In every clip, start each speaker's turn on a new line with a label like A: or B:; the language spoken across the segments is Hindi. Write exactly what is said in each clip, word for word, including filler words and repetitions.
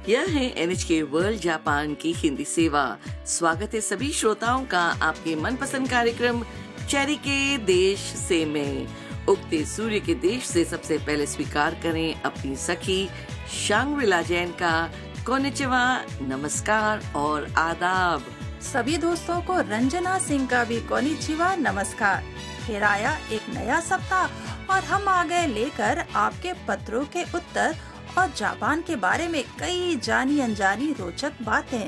A: यह है एन एच के वर्ल्ड जापान की हिंदी सेवा। स्वागत है सभी श्रोताओं का आपके मनपसंद कार्यक्रम चेरी के देश से में। उगते सूर्य के देश से सबसे पहले स्वीकार करें अपनी सखी शांग्रिला जैन का कोनिचिवा, नमस्कार और आदाब।
B: सभी दोस्तों को रंजना सिंह का भी कोनिचिवा, नमस्कार। फिर आया एक नया सप्ताह और हम आ गए लेकर आपके पत्रों के उत्तर और जापान के बारे में कई जानी अनजानी रोचक बातें।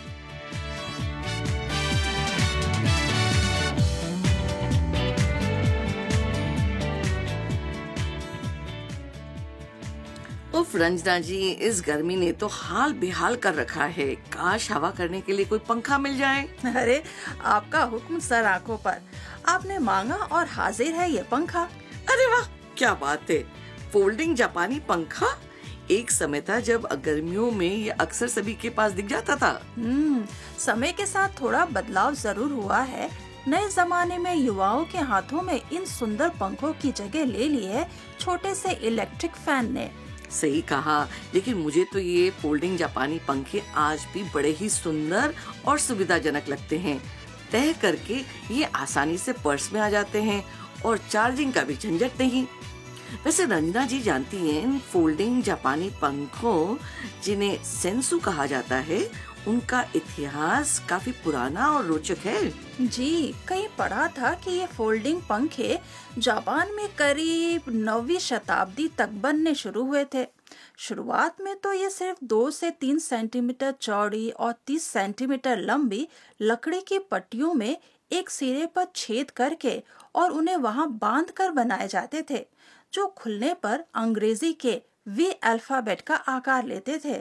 A: उफ रंजना जी, इस गर्मी ने तो हाल बेहाल कर रखा है। काश हवा करने के लिए कोई पंखा मिल जाए।
B: अरे आपका हुक्म सर आंखों पर। आपने मांगा और हाजिर है ये पंखा।
A: अरे वाह, क्या बात है। फोल्डिंग जापानी पंखा। एक समय था जब गर्मियों में ये अक्सर सभी के पास दिख जाता था।
B: हम्म, समय के साथ थोड़ा बदलाव जरूर हुआ है। नए जमाने में युवाओं के हाथों में इन सुंदर पंखों की जगह ले ली है छोटे से इलेक्ट्रिक फैन ने।
A: सही कहा, लेकिन मुझे तो ये फोल्डिंग जापानी पंखे आज भी बड़े ही सुंदर और सुविधाजनक लगते हैं। तय करके ये आसानी से पर्स में आ जाते हैं और चार्जिंग का भी झंझट नहीं। वैसे रंजना जी जानती हैं, इन फोल्डिंग जापानी पंखों जिन्हें सेंसु कहा जाता है, उनका इतिहास काफी पुराना और रोचक है।
B: जी, कहीं पढ़ा था कि ये फोल्डिंग पंखे जापान में करीब नौवीं शताब्दी तक बनने शुरू हुए थे। शुरुआत में तो ये सिर्फ दो से तीन सेंटीमीटर चौड़ी और तीस सेंटीमीटर लंबी लकड़ी की पट्टियों में एक सिरे पर छेद करके और उन्हें वहां बांध कर बनाए जाते थे, जो खुलने पर अंग्रेजी के वी अल्फाबेट का आकार लेते थे।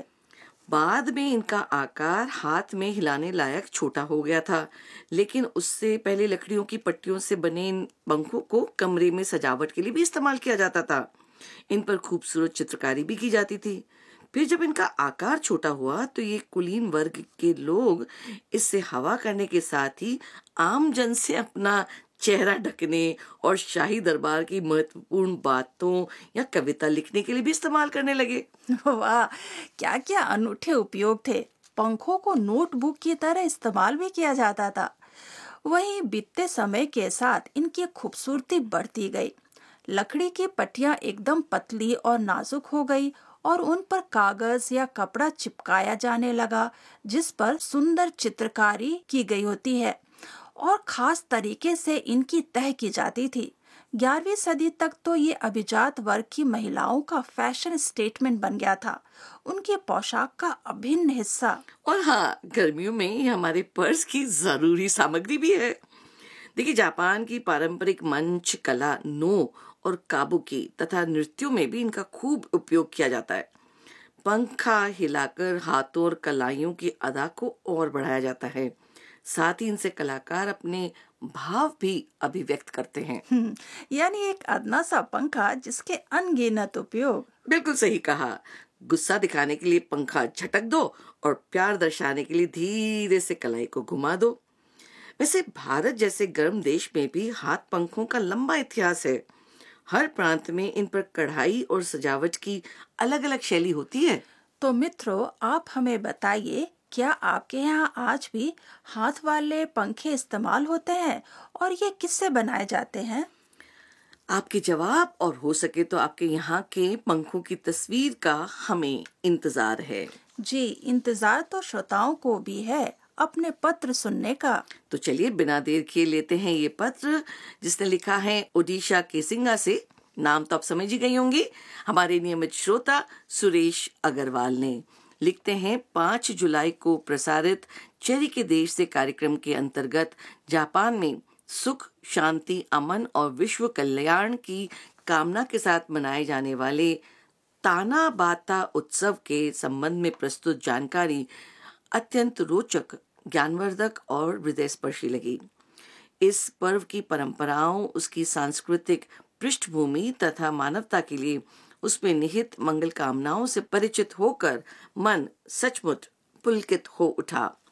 A: बाद में इनका आकार हाथ में हिलाने लायक छोटा हो गया था, लेकिन उससे पहले लकड़ियों की पट्टियों से बने इन पंखों को कमरे में सजावट के लिए भी इस्तेमाल किया जाता था। इन पर खूबसूरत चित्रकारी भी की जाती थी। फिर जब इनका आकार छोटा हुआ तो ये कुलीन वर्ग के लोग इससे हवा करने के साथ ही आम जन से अपना चेहरा ढकने और शाही दरबार की महत्वपूर्ण बातों या कविता लिखने के लिए भी इस्तेमाल करने लगे।
B: वाह, क्या क्या अनूठे उपयोग थे। पंखों को नोटबुक की तरह इस्तेमाल भी किया जाता था। वहीं बीतते समय के साथ इनकी खूबसूरती बढ़ती गई। लकड़ी की पट्टियां एकदम पतली और नाजुक हो गई और उन पर कागज या कपड़ा चिपकाया जाने लगा, जिस पर सुंदर चित्रकारी की गई होती है और खास तरीके से इनकी तह की जाती थी। ग्यारहवीं सदी तक तो ये अभिजात वर्ग की महिलाओं का फैशन स्टेटमेंट बन गया था, उनकी पोशाक का अभिन्न हिस्सा।
A: और हाँ, गर्मियों में ये हमारे पर्स की जरूरी सामग्री भी है। देखिए, जापान की पारंपरिक मंच कला नो और काबुकी तथा नृत्यों में भी इनका खूब उपयोग किया जाता है। पंखा हिलाकर हाथों और कलाइयों की अदा को और बढ़ाया जाता है। साथ ही इनसे कलाकार अपने भाव भी अभिव्यक्त करते हैं।
B: यानी एक अदना सा पंखा जिसके अनगिनत उपयोग।
A: बिल्कुल सही कहा। गुस्सा दिखाने के लिए पंखा झटक दो और प्यार दर्शाने के लिए धीरे से कलाई को घुमा दो। वैसे भारत जैसे गर्म देश में भी हाथ पंखों का लंबा इतिहास है। हर प्रांत में इन पर कढ़ाई और सजावट की अलग अलग शैली होती है।
B: तो मित्रों, आप हमें बताइए, क्या आपके यहाँ आज भी हाथ वाले पंखे इस्तेमाल होते हैं और ये किससे बनाए जाते हैं?
A: आपके जवाब और हो सके तो आपके यहाँ के पंखों की तस्वीर का हमें इंतजार है।
B: जी, इंतजार तो श्रोताओं को भी है अपने पत्र सुनने का।
A: तो चलिए बिना देर किए लेते हैं ये पत्र, जिसने लिखा है ओडिशा केसिंगा से। नाम तो आप समझ ही गई होंगी, हमारे नियमित श्रोता सुरेश अग्रवाल ने। लिखते हैं, पाँच जुलाई को प्रसारित चेरी के देश से कार्यक्रम के अंतर्गत जापान में सुख, शांति, अमन और विश्व कल्याण की कामना के साथ मनाए जाने वाले तानाबाता उत्सव के संबंध में प्रस्तुत जानकारी अत्यंत रोचक, ज्ञानवर्धक और हृदयस्पर्शी लगी। इस पर्व की परंपराओं, उसकी सांस्कृतिक पृष्ठभूमि तथा मानवता के लिए उसमें निहित मंगल कामनाओं से परिचित होकर मन सचमुच पुलकित हो उठा।